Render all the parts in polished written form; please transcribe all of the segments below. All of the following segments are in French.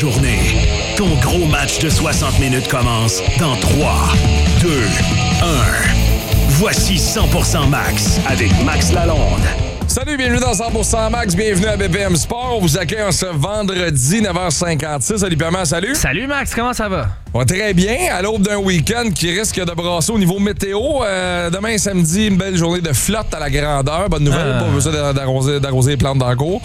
Tournée. Ton gros match de 60 minutes commence dans 3, 2, 1. Voici 100% Max avec Max Lalonde. Salut, bienvenue dans 100% Max, bienvenue à BPM Sport. On vous accueille ce vendredi 9h56. Salut Pierre, salut. Salut Max, comment ça va? On va très bien, à l'aube d'un week-end qui risque de brasser au niveau météo. Demain samedi, une belle journée de flotte à la grandeur. Bonne nouvelle, pas besoin d'arroser les plantes dans le cours.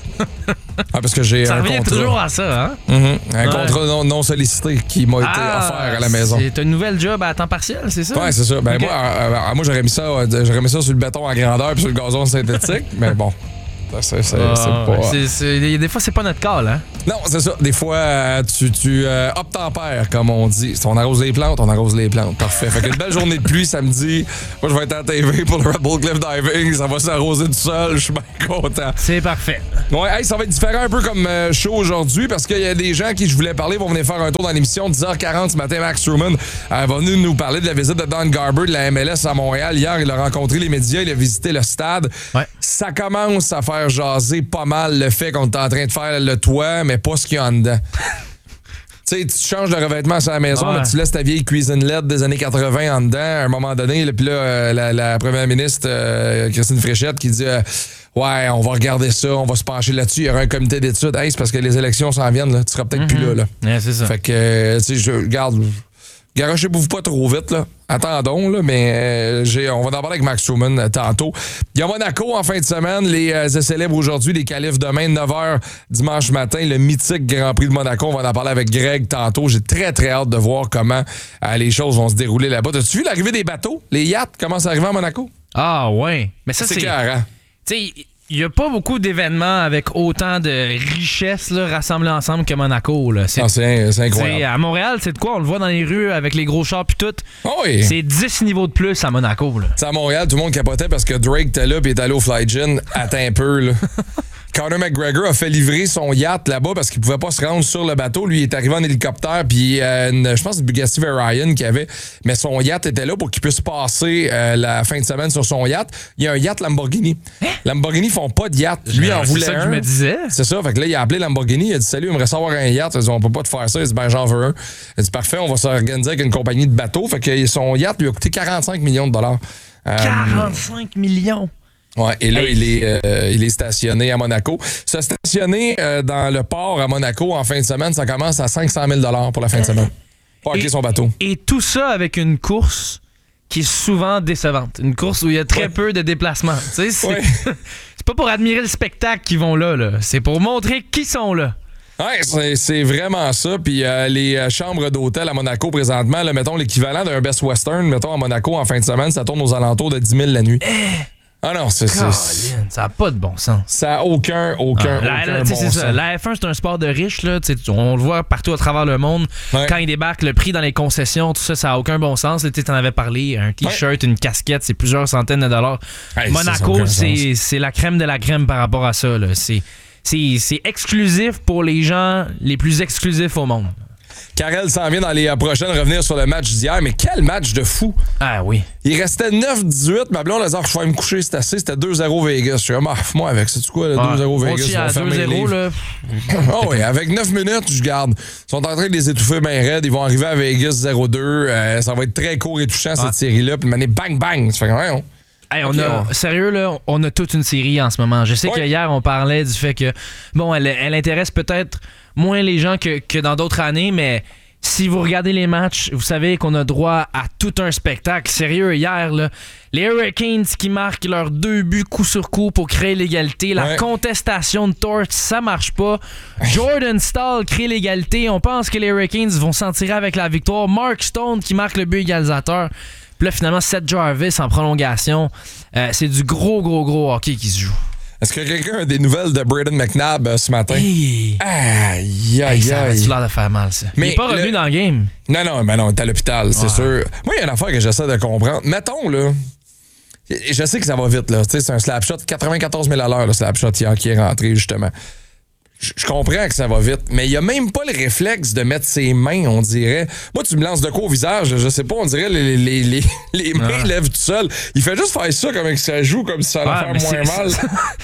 Parce que j'ai ça un revient contrat. toujours à ça, hein? Un contrat non sollicité qui m'a été offert à la maison. C'est un nouvel job à temps partiel, c'est ça? Ouais, c'est ça. Ben, okay. Moi, j'aurais mis ça sur le béton à grandeur puis sur le gazon synthétique, mais bon. C'est pas... Des fois, c'est pas notre call, hein? Non, c'est ça. Des fois, tu obtempères, comme on dit. Si on arrose les plantes, on arrose les plantes. Parfait. Fait qu'une belle journée de pluie samedi. Moi, je vais être à TV pour le Red Bull Cliff Diving. Ça va s'arroser tout seul. Je suis bien content. C'est parfait. Ouais, hey, ça va être différent un peu comme show aujourd'hui parce qu'il y a des gens qui je voulais parler vont venir faire un tour dans l'émission 10h40 ce matin. Max Truman va venir nous parler de la visite de Don Garber de la MLS à Montréal. Hier, il a rencontré les médias. Il a visité le stade. Ouais. Ça commence à faire jaser pas mal le fait qu'on est en train de faire le toit, mais pas ce qu'il y a en dedans. Tu sais, tu changes de revêtement sur la maison, mais tu laisses ta vieille cuisine LED des années 80 en dedans. À un moment donné, puis là, la première ministre, Christine Fréchette, qui dit ouais, on va regarder ça, on va se pencher là-dessus. Il y aura un comité d'études. Hey, c'est parce que les élections s'en viennent, là. Tu seras peut-être plus là. Ouais, c'est ça. Fait que, tu sais, je regarde. Garochez-vous pas trop vite, là. Attendons, là, mais on va en parler avec Max Truman tantôt. Il y a Monaco en fin de semaine. Les célèbres aujourd'hui, les qualifs demain, 9h dimanche matin, le mythique Grand Prix de Monaco. On va en parler avec Greg tantôt. J'ai très, très hâte de voir comment les choses vont se dérouler là-bas. T'as-tu vu l'arrivée des bateaux? Les yachts commencent à arriver à Monaco? Ah, ouais. Mais ça, c'est clair, hein? Tu sais, il n'y a pas beaucoup d'événements avec autant de richesses là, rassemblées ensemble que Monaco. Là. C'est incroyable. À Montréal, c'est de quoi? On le voit dans les rues avec les gros chars puis tout. Oh oui. C'est 10 niveaux de plus à Monaco. Là. À Montréal, tout le monde capotait parce que Drake était là et est allé au Fly Gin. Attends un peu, là. Conor McGregor a fait livrer son yacht là-bas parce qu'il pouvait pas se rendre sur le bateau. Lui, il est arrivé en hélicoptère, puis je pense que c'est Bugatti Veyron qu'il avait, mais son yacht était là pour qu'il puisse passer la fin de semaine sur son yacht. Il y a un yacht Lamborghini. Lamborghini font pas de yacht. Lui en voulait un. C'est ça que je me disais. C'est ça. Fait que là, il a appelé Lamborghini. Il a dit salut, il aimerait savoir un yacht. Il a dit on peut pas te faire ça. Il a dit ben j'en veux un. Il a dit parfait, on va s'organiser avec une compagnie de bateaux. Fait que son yacht lui a coûté 45 millions de dollars. 45 millions. Ouais, et là, il est stationné à Monaco. Se stationner dans le port à Monaco en fin de semaine, ça commence à 500 000 $ pour la fin de semaine. Parker son bateau. Et tout ça avec une course qui est souvent décevante. Une course où il y a très peu de déplacements. Tu sais, c'est pas pour admirer le spectacle qu'ils vont là. C'est pour montrer qui sont là. Ouais, c'est vraiment ça. Puis les chambres d'hôtel à Monaco présentement, là, mettons l'équivalent d'un Best Western, mettons à Monaco en fin de semaine, ça tourne aux alentours de 10 000 la nuit. Ah non, c'est ça n'a pas de bon sens. Ça n'a aucun bon sens. Ça. La F1, c'est un sport de riches. Là. On le voit partout à travers le monde. Ouais. Quand ils débarquent, le prix dans les concessions, tout ça, ça n'a aucun bon sens. Tu en avais parlé. Un T-shirt, une casquette, c'est plusieurs centaines de dollars. Hey, Monaco, c'est la crème de la crème par rapport à ça. Là. C'est exclusif pour les gens les plus exclusifs au monde. Karel s'en vient dans les prochaines revenir sur le match d'hier, mais quel match de fou! Ah oui. Il restait 9-18, ma blonde a dit je vais me coucher, c'est assez, c'était 2-0 Vegas. Je suis comme, moi avec, c'est-tu quoi, 2-0 Vegas? À 2-0, là. Oh oui, avec 9 minutes, je garde. Ils sont en train de les étouffer bien raides, ils vont arriver à Vegas 0-2. Ça va être très court et touchant, cette série-là. Puis de bang, bang! Ça fait rien. Hey, sérieux, là, on a toute une série en ce moment. Je sais qu'hier, on parlait du fait que, bon, elle intéresse peut-être moins les gens que dans d'autres années, mais si vous regardez les matchs, vous savez qu'on a droit à tout un spectacle. Sérieux, hier, là, les Hurricanes qui marquent leurs 2 buts coup sur coup pour créer l'égalité. La contestation de Torts, ça marche pas. Jordan Staal crée l'égalité. On pense que les Hurricanes vont s'en tirer avec la victoire. Mark Stone qui marque le but égalisateur. Puis là, finalement, Seth Jarvis en prolongation. C'est du gros hockey qui se joue. Est-ce que quelqu'un a des nouvelles de Braden McNabb ce matin? Hey. Aïe. Ça a l'air de faire mal, ça. Mais il n'est pas revenu dans le game. Non, il est à l'hôpital, c'est sûr. Moi, il y a une affaire que j'essaie de comprendre. Mettons, là, je sais que ça va vite, là. Tu sais, c'est un slap shot, 94 000 à l'heure, le slap shot qui est rentré, justement. Je comprends que ça va vite, mais il n'y a même pas le réflexe de mettre ses mains, on dirait. Moi, tu me lances de quoi au visage, je sais pas, on dirait les mains lèvent tout seul. Il fait juste faire ça comme que ça joue, comme si ça allait faire moins mal.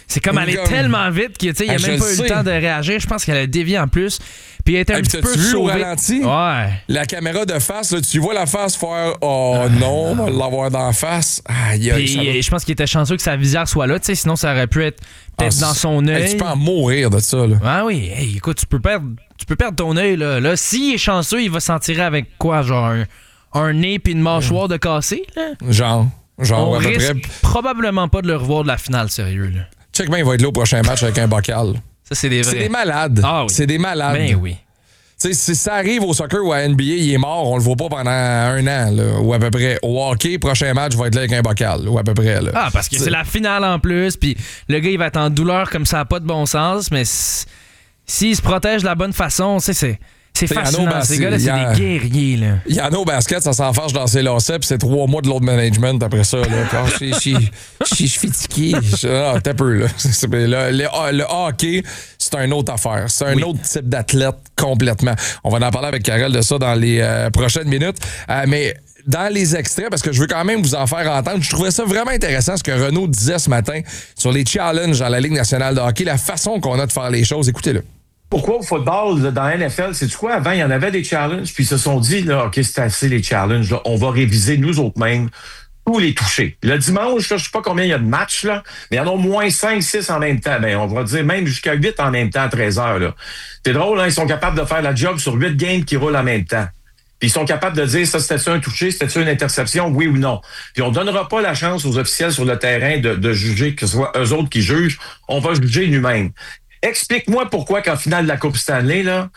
c'est comme aller tellement vite qu'il n'y a même pas eu le temps de réagir. Je pense qu'elle a dévié en plus. Puis elle était un petit peu sauvée. Au ralenti? Ouais. La caméra de face, là, tu vois la face faire « Oh non, on va l'avoir d'en face. » Je pense qu'il était chanceux que sa visière soit là, sinon ça aurait pu être peut-être dans son œil. Tu peux en mourir de ça. Là. Ah oui, écoute, tu peux perdre ton œil. Là, s'il est chanceux, il va s'en tirer avec quoi? Genre un nez puis une mâchoire de cassé? Là? Genre on à peu risque près. Probablement pas de le revoir de la finale, sérieux. Là. Check bien, il va être là au prochain match avec un bocal. Ça, c'est des vrais. C'est des malades. Ah oui. C'est des malades. Ben oui. Tu sais, si ça arrive au soccer ou à NBA, il est mort, on le voit pas pendant 1 an, là, ou à peu près. Au hockey, prochain match, va être là avec un bocal, ou à peu près. Là. Ah, parce que c'est la finale en plus, puis le gars, il va être en douleur comme ça n'a pas de bon sens, mais s'il se protège de la bonne façon, c'est fascinant. Ces gars-là, c'est des guerriers. Là. Il y en a au basket, ça s'enfarge dans ses lacets, puis c'est 3 mois de load management après ça. Là. Quand je suis fatigué. T'as peu, là. Le hockey, c'est une autre affaire. C'est un autre type d'athlète complètement. On va en parler avec Karel de ça dans les prochaines minutes. Mais dans les extraits, parce que je veux quand même vous en faire entendre, je trouvais ça vraiment intéressant ce que Renaud disait ce matin sur les challenges dans la Ligue nationale de hockey, la façon qu'on a de faire les choses. Écoutez-le. Pourquoi au football, là, dans la NFL, c'est-tu quoi? Avant, il y en avait des challenges, puis ils se sont dit, là, OK, c'est assez les challenges, là, on va réviser nous autres mêmes tous les touchés. Le dimanche, là, je sais pas combien il y a de matchs, là, mais il y en a au moins 5, 6 en même temps. Ben, on va dire même jusqu'à 8 en même temps à 13 heures, là. C'est drôle, hein, ils sont capables de faire la job sur 8 games qui roulent en même temps. Puis ils sont capables de dire, ça, c'était-tu un touché, c'était-tu une interception, oui ou non. Puis on donnera pas la chance aux officiels sur le terrain de juger, que ce soit eux autres qui jugent, on va juger nous-mêmes. Explique-moi pourquoi qu'en finale de la Coupe Stanley, là,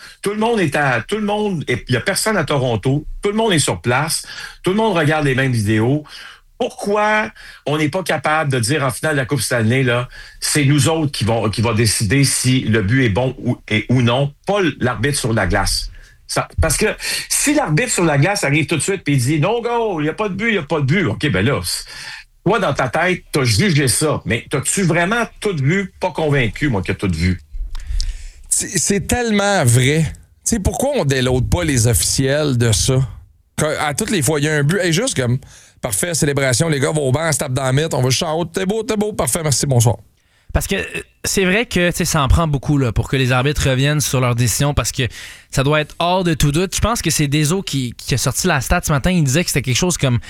il y a personne à Toronto, tout le monde est sur place, tout le monde regarde les mêmes vidéos. Pourquoi on n'est pas capable de dire en finale de la Coupe Stanley, là, c'est nous autres qui va décider si le but est bon ou non, pas l'arbitre sur la glace. Parce que si l'arbitre sur la glace arrive tout de suite et il dit no goal, il n'y a pas de but, OK, ben là, toi, dans ta tête, t'as jugé ça, mais t'as-tu vraiment tout vu? Pas convaincu, moi, que t'as tout vu. C'est tellement vrai. Tu sais, pourquoi on déloade pas les officiels de ça? À toutes les fois, il y a un but. Hey, juste comme, parfait, célébration, les gars vont au banc, se tapent dans la mythe, on va juste en haut, t'es beau, parfait, merci, bonsoir. Parce que c'est vrai que ça en prend beaucoup là, pour que les arbitres reviennent sur leurs décisions parce que ça doit être hors de tout doute. Je pense que c'est Deso qui a sorti la stat ce matin. Il disait que c'était quelque chose comme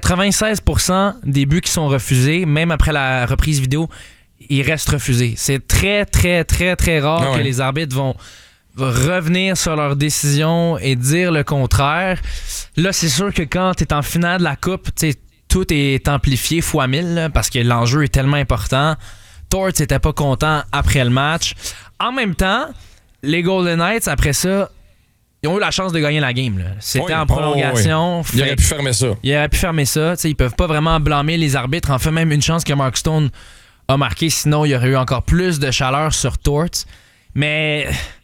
96% des buts qui sont refusés, même après la reprise vidéo, ils restent refusés. C'est très, très, très, très rare que les arbitres vont revenir sur leurs décisions et dire le contraire. Là, c'est sûr que quand tu es en finale de la Coupe, tout est amplifié fois 1000 là, parce que l'enjeu est tellement important. Torts n'était pas content après le match. En même temps, les Golden Knights, après ça, ils ont eu la chance de gagner la game. Là. C'était en prolongation. Ils auraient pu fermer ça. Ils auraient pu fermer ça. T'sais, ils peuvent pas vraiment blâmer les arbitres. En fait, même une chance que Mark Stone a marqué. Sinon, il y aurait eu encore plus de chaleur sur Torts. Mais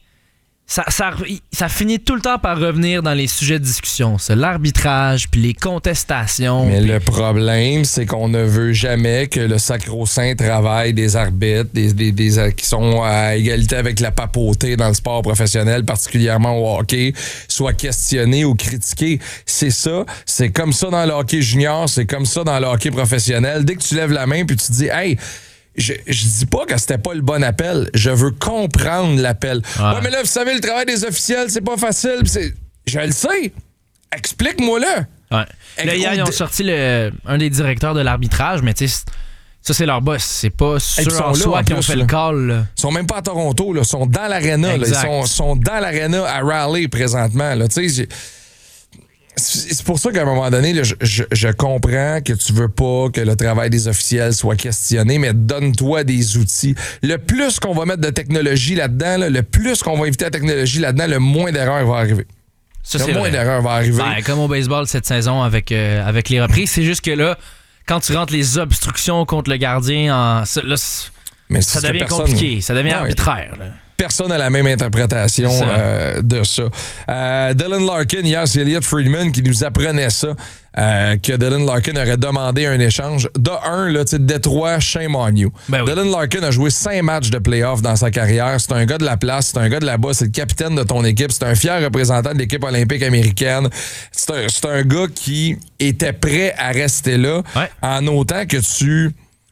ça finit tout le temps par revenir dans les sujets de discussion. C'est l'arbitrage, puis les contestations. Mais le problème, c'est qu'on ne veut jamais que le sacro-saint travail des arbitres, des qui sont à égalité avec la papauté dans le sport professionnel, particulièrement au hockey, soit questionné ou critiqué. C'est ça. C'est comme ça dans le hockey junior, c'est comme ça dans le hockey professionnel. Dès que tu lèves la main puis tu dis « Hey, je dis pas que c'était pas le bon appel. Je veux comprendre l'appel. Ouais, mais là, vous savez, le travail des officiels, c'est pas facile. Je le sais. Explique-moi-le. Ouais. Là, hier, ils ont sorti un des directeurs de l'arbitrage, mais tu sais, ça, c'est leur boss. C'est pas ceux en soi qui ont fait le call. Là. Ils sont même pas à Toronto. Là. Ils sont dans l'aréna. Là. Ils sont dans l'aréna à Raleigh présentement. Là. Tu sais, c'est pour ça qu'à un moment donné, là, je comprends que tu veux pas que le travail des officiels soit questionné, mais donne-toi des outils. Le plus qu'on va mettre de technologie là-dedans, là, le plus qu'on va éviter la technologie là-dedans, le moins d'erreurs va arriver. Ça, le moins d'erreurs va arriver. Ben, comme au baseball cette saison avec les reprises, c'est juste que là, quand tu rentres les obstructions contre le gardien, ça devient compliqué, ça devient arbitraire. Là. Personne n'a la même interprétation de ça. Dylan Larkin, hier, c'est Elliot Friedman qui nous apprenait ça, que Dylan Larkin aurait demandé un échange. De un, là, Détroit, shame on you. Ben oui. Dylan Larkin a joué 5 matchs de play-off dans sa carrière. C'est un gars de la place, c'est un gars de là-bas, c'est le capitaine de ton équipe, c'est un fier représentant de l'équipe olympique américaine. C'est un gars qui était prêt à rester là, en autant que tu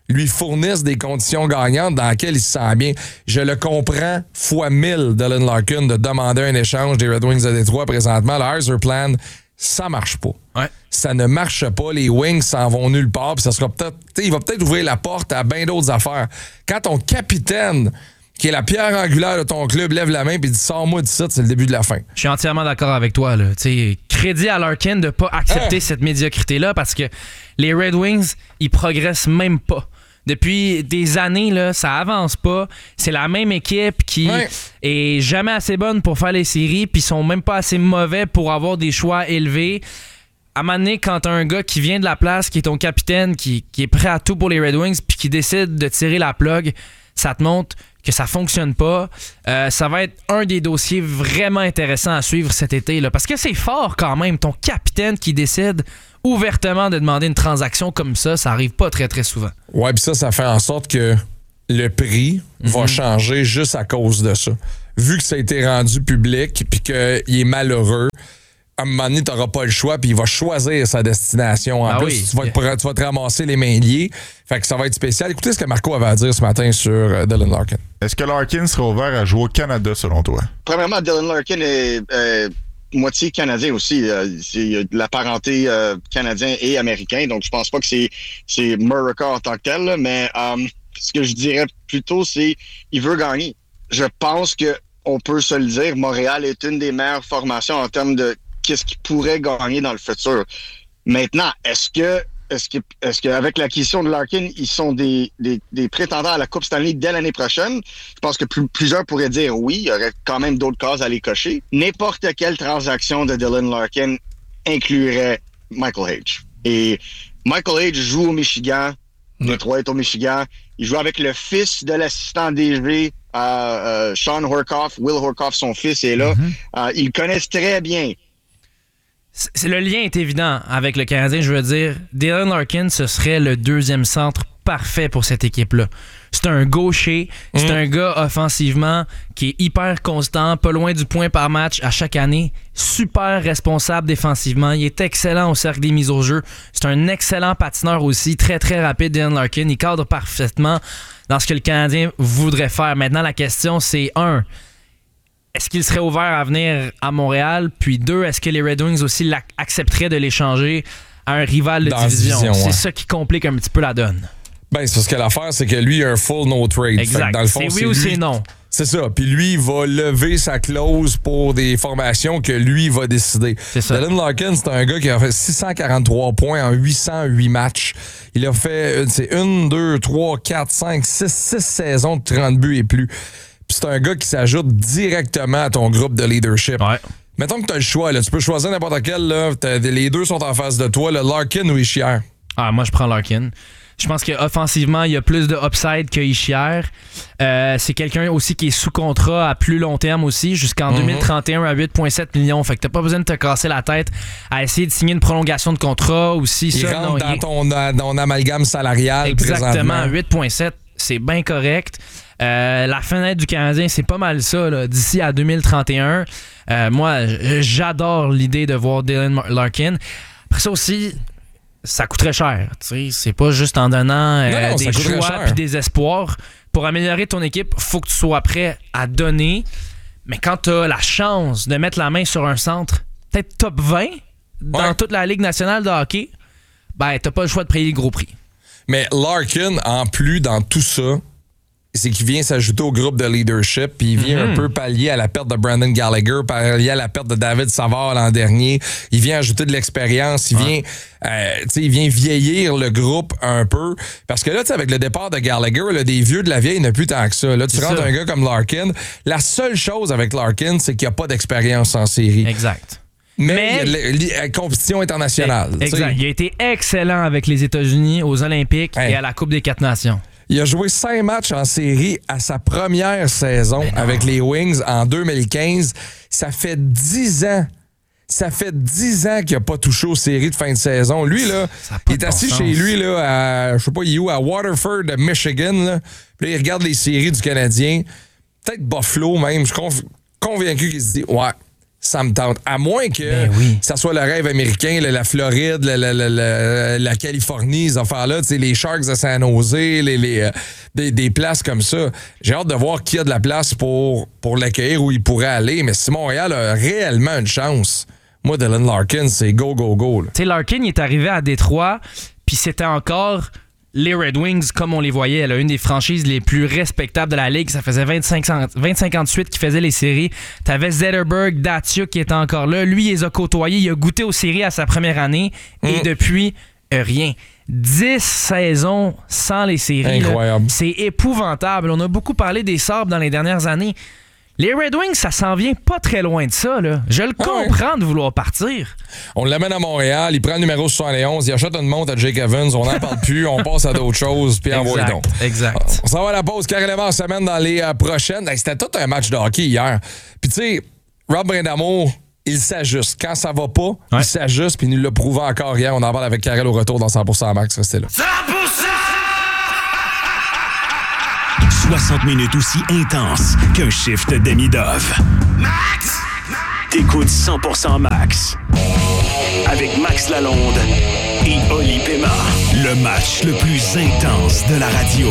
lui fournissent des conditions gagnantes dans lesquelles il se sent bien. Je le comprends fois 1000, Dylan Larkin, de demander un échange des Red Wings de Détroit présentement. Le Yzerplan, ça marche pas. Ouais. Ça ne marche pas. Les Wings s'en vont nulle part. Puis ça sera peut-être, il va peut-être ouvrir la porte à bien d'autres affaires. Quand ton capitaine, qui est la pierre angulaire de ton club, lève la main et dit « Sors-moi d'ici », c'est le début de la fin. Je suis entièrement d'accord avec toi. Là. Crédit à Larkin de ne pas accepter cette médiocrité-là parce que les Red Wings, ils progressent même pas. Depuis des années, là, ça avance pas. C'est la même équipe qui est jamais assez bonne pour faire les séries puis ils sont même pas assez mauvais pour avoir des choix élevés. À un moment donné, quand t'as un gars qui vient de la place, qui est ton capitaine, qui est prêt à tout pour les Red Wings puis qui décide de tirer la plug, ça te montre que ça fonctionne pas. Ça va être un des dossiers vraiment intéressants à suivre cet été. Là, parce que c'est fort quand même. Ton capitaine qui décide ouvertement de demander une transaction comme ça arrive pas très, très souvent. Ouais, puis ça fait en sorte que le prix va changer juste à cause de ça. Vu que ça a été rendu public puis qu'il est malheureux, à un moment donné, tu n'auras pas le choix, puis il va choisir sa destination. En plus, tu vas te ramasser les mains liées. Fait que ça va être spécial. Écoutez ce que Marco avait à dire ce matin sur Dylan Larkin. Est-ce que Larkin sera ouvert à jouer au Canada, selon toi? Premièrement, Dylan Larkin est moitié canadien aussi. Il a de la parenté canadien et américain, donc je pense pas que c'est Murica en tant que tel. Là, mais ce que je dirais plutôt, c'est il veut gagner. Je pense que on peut se le dire, Montréal est une des meilleures formations en termes de qu'est-ce qu'ils pourraient gagner dans le futur. Maintenant, est-ce que avec l'acquisition de Larkin, ils sont des prétendants à la Coupe Stanley dès l'année prochaine? Je pense que plusieurs pourraient dire oui, il y aurait quand même d'autres cases à les cocher. N'importe quelle transaction de Dylan Larkin inclurait Michael Hage. Et Michael Hage joue au Michigan, Détroit est au Michigan. Il joue avec le fils de l'assistant DG, Sean Horkoff. Will Horkoff, son fils, est là. Ils le connaissent très bien. Le lien est évident avec le Canadien. Je veux dire, Dylan Larkin, ce serait le deuxième centre parfait pour cette équipe-là. C'est un gaucher, c'est un gars offensivement qui est hyper constant, pas loin du point par match à chaque année, super responsable défensivement, il est excellent au cercle des mises au jeu, c'est un excellent patineur aussi, très très rapide Dylan Larkin, il cadre parfaitement dans ce que le Canadien voudrait faire. Maintenant, la question c'est est-ce qu'il serait ouvert à venir à Montréal? Puis 2, est-ce que les Red Wings aussi accepteraient de l'échanger à un rival de division? C'est ça qui complique un petit peu la donne. Ben, c'est parce que l'affaire, c'est que lui, il a un full no trade. Exact. Dans le fond, c'est oui ou c'est non. C'est ça. Puis lui, il va lever sa clause pour des formations que lui va décider. C'est ça. Dylan Larkin, c'est un gars qui a fait 643 points en 808 matchs. Il a fait 1, 2, 3, 4, 5, 6 saisons de 30 buts et plus. Puis c'est un gars qui s'ajoute directement à ton groupe de leadership. Ouais. Mettons que tu as le choix. Là. Tu peux choisir n'importe quel. Là. Les deux sont en face de toi. Larkin ou Hischier? Moi, je prends Larkin. Je pense qu'offensivement, il y a plus de upside que Hischier. C'est quelqu'un aussi qui est sous contrat à plus long terme aussi, jusqu'en 2031 à 8,7 millions. Fait que t'as pas besoin de te casser la tête à essayer de signer une prolongation de contrat aussi. Il rentre dans ton amalgame salarial. Exactement, 8,7, c'est bien correct. La fenêtre du Canadien, c'est pas mal ça, là, d'ici à 2031. Moi, j'adore l'idée de voir Dylan Larkin. Après ça aussi, ça coûterait cher. T'sais. C'est pas juste en donnant des choix puis des espoirs. Pour améliorer ton équipe, faut que tu sois prêt à donner. Mais quand tu as la chance de mettre la main sur un centre, peut-être top 20 dans toute la Ligue nationale de hockey, ben t'as pas le choix de payer le gros prix. Mais Larkin, en plus, dans tout ça, c'est qu'il vient s'ajouter au groupe de leadership, puis il vient un peu pallier à la perte de Brandon Gallagher, pallier à la perte de David Savard l'an dernier. Il vient ajouter de l'expérience, il vient vieillir le groupe un peu. Parce que là, avec le départ de Gallagher, là, des vieux de la vieille, il n'y a plus tant que ça. Là, tu rentres un gars comme Larkin. La seule chose avec Larkin, c'est qu'il n'y a pas d'expérience en série. Exact. Mais il y a la compétition internationale. Exact. Il a été excellent avec les États-Unis aux Olympiques et à la Coupe des 4 Nations. Il a joué 5 matchs en série à sa première saison avec les Wings en 2015. Ça fait 10 ans. Ça fait 10 ans qu'il n'a pas touché aux séries de fin de saison. Lui, là, il est assis chez lui, là, à, je sais pas, il est où, à Waterford, Michigan. Là. Puis là, il regarde les séries du Canadien. Peut-être Buffalo même. Je suis convaincu qu'il se dit, ouais, ça me tente. À moins que ça soit le rêve américain, la Floride, la Californie, ces affaires-là, les Sharks de San Jose, des places comme ça. J'ai hâte de voir qui a de la place pour l'accueillir, où il pourrait aller. Mais si Montréal a réellement une chance, moi, Dylan Larkin, c'est go, go, go. Tu sais, Larkin, il est arrivé à Détroit, puis c'était encore les Red Wings, comme on les voyait. Elle a une des franchises les plus respectables de la Ligue. Ça faisait 25 ans de suite qu'ils faisaient les séries. T'avais Zetterberg, Datsuk qui était encore là. Lui, il les a côtoyés. Il a goûté aux séries à sa première année. Et depuis, rien. 10 saisons sans les séries. Incroyable. Là, c'est épouvantable. On a beaucoup parlé des Sabres dans les dernières années. Les Red Wings, ça s'en vient pas très loin de ça. Là. Je le comprends de vouloir partir. On l'amène à Montréal, il prend le numéro 71, il achète une montre à Jake Evans, on n'en parle plus, on passe à d'autres choses, puis envoie donc. Exact. On s'en va à la pause carrément en semaine dans les prochaines. C'était tout un match de hockey hier. Puis tu sais, Rob Brindamour, il s'ajuste. Quand ça va pas, il s'ajuste, puis il nous l'a prouvé encore hier. On en parle avec Karel au retour dans 100% Max. Restez là. 100%! 60 minutes aussi intenses qu'un shift demi-dove. Max! T'écoutes 100% Max. Avec Max Lalonde et Oli Pema. Le match le plus intense de la radio.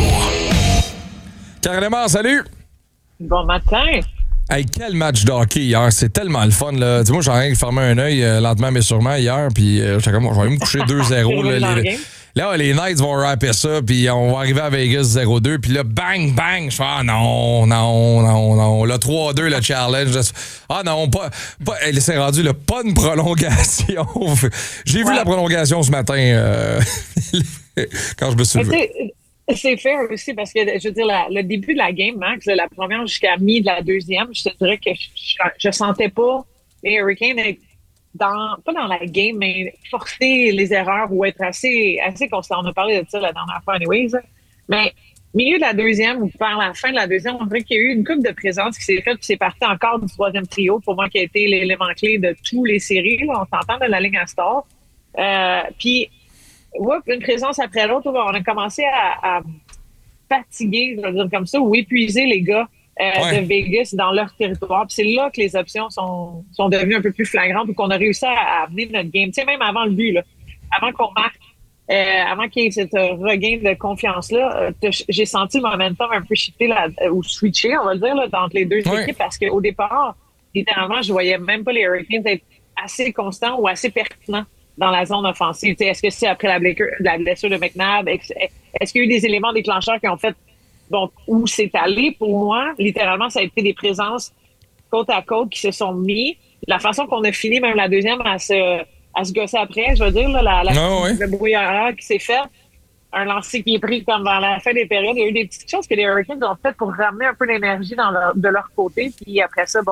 Carrément, salut! Bon matin! Hey, quel match de hockey hier, c'est tellement le fun là. Dis-moi, j'ai rien que fermé un œil lentement mais sûrement hier, puis j'étais comme, je vais me coucher 2-0 là, les Knights vont rapper ça, puis on va arriver à Vegas 0-2, puis là, bang, bang, je fais non. Le 3-2, le challenge. Non, pas c'est rendu, là, pas une prolongation. J'ai vu la prolongation ce matin quand je me suis levé. C'est fair aussi parce que, je veux dire, le début de la game, Max, la première jusqu'à mi de la deuxième, je te dirais que je sentais pas les Hurricanes être pas dans la game, mais forcer les erreurs ou être assez constant. On a parlé de ça la dernière fois, anyways. Mais milieu de la deuxième ou vers la fin de la deuxième, on dirait qu'il y a eu une couple de présence qui s'est faite, puis c'est parti encore du troisième trio, pour moi, qui a été l'élément clé de tous les séries. Là, on s'entend de la ligne à star. Puis, une présence après l'autre, on a commencé à fatiguer, je veux dire comme ça, ou épuiser les gars de Vegas dans leur territoire. Puis c'est là que les options sont devenues un peu plus flagrantes ou qu'on a réussi à amener notre game. Tu sais, même avant le but, là, avant qu'on marque, avant qu'il y ait cette regain de confiance-là, j'ai senti le momentum un peu shifter ou switcher, on va le dire, là, entre les deux équipes, parce qu'au départ, littéralement, je voyais même pas les Hurricanes être assez constants ou assez pertinents dans la zone offensive. T'sais, est-ce que c'est après la blessure de McNabb? Est-ce qu'il y a eu des éléments déclencheurs qui ont fait où c'est allé? Pour moi, littéralement, ça a été des présences côte à côte qui se sont mis. La façon qu'on a fini même la deuxième à se gosser après, je veux dire, là, le brouillard qui s'est fait, un lancer qui est pris comme vers la fin des périodes. Il y a eu des petites choses que les Hurricanes ont faites pour ramener un peu d'énergie de leur côté. Puis après ça,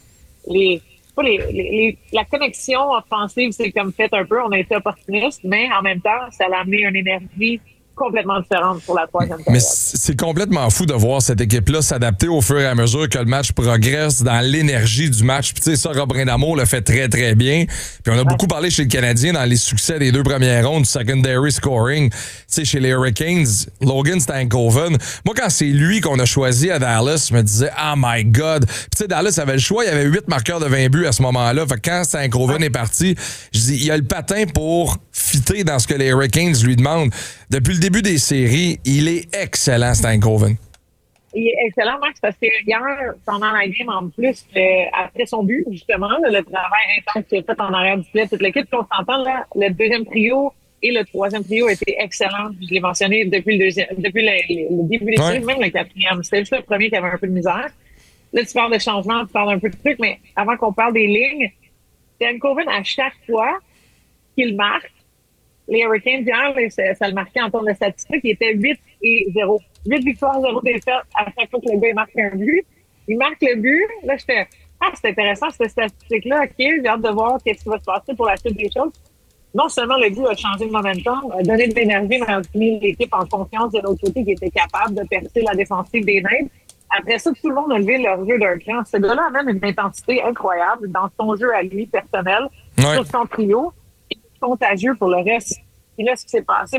la connexion offensive, c'est comme fait un peu. On a été opportuniste, mais en même temps, ça a amené une énergie complètement différente pour la troisième période. Mais c'est complètement fou de voir cette équipe-là s'adapter au fur et à mesure que le match progresse dans l'énergie du match. Puis tu sais, ça, Rob Brindamour le fait très, très bien. Puis on a beaucoup parlé chez le Canadien dans les succès des deux premières rondes du secondary scoring. Tu sais, chez les Hurricanes, Logan Stankoven. Moi, quand c'est lui qu'on a choisi à Dallas, je me disais, oh my God. Puis tu sais, Dallas avait le choix. Il y avait 8 marqueurs de 20 buts à ce moment-là. Fait que quand Stankoven est parti, je dis, il y a le patin pour fitter dans ce que les Hurricanes lui demandent. Depuis le début des séries, il est excellent, Stankoven. Il est excellent, Max, parce que hier, pendant la game, en plus, après son but, justement, le travail intense qu'il a fait en arrière du filet, toute l'équipe, qu'on s'entend, là, le deuxième trio et le troisième trio étaient excellents. Je l'ai mentionné depuis le début des séries, même le quatrième. C'était juste le premier qui avait un peu de misère. Là, tu parles de changement, tu parles un peu de trucs, mais avant qu'on parle des lignes, Stankoven, à chaque fois qu'il marque, les Hurricanes, hier, ça le marquait en termes de statistiques, il était 8-0. 8 victoires, 0 défaites à chaque fois que le gars il marque un but. Il marque le but. Là, j'étais, c'est intéressant, cette statistique-là. OK, j'ai hâte de voir qu'est-ce qui va se passer pour la suite des choses. Non seulement le but a changé de momentum, a donné de l'énergie, mais a mis l'équipe en confiance de l'autre côté qui était capable de percer la défensive des Knights. Après ça, tout le monde a levé leur jeu d'un cran. Ce gars-là a même une intensité incroyable dans son jeu à lui, personnel, sur son trio. Contagieux pour le reste. Et là, ce qui s'est passé,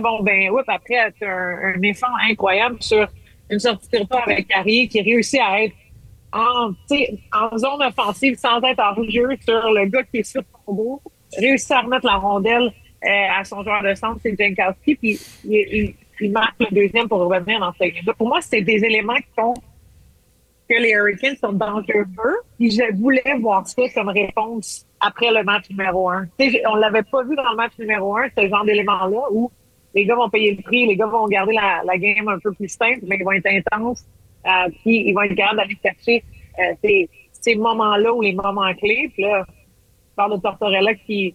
après, un effort incroyable sur une sortie de repas avec Carrier qui réussit à être en zone offensive sans être en jeu sur le gars qui est sur son dos, réussit à remettre la rondelle à son joueur de centre, c'est Jankowski, puis il marque le deuxième pour revenir dans cette game-là. Pour moi, c'est des éléments qui font que les Hurricanes sont dangereux. Puis je voulais voir ça comme réponse après le match numéro 1. On l'avait pas vu dans le match numéro 1, ce genre d'élément-là, où les gars vont payer le prix, les gars vont garder la game un peu plus simple, mais ils vont être intenses, puis ils vont être capables d'aller chercher ces moments-là ou les moments clés. Puis là, je parle de Tortorella qui,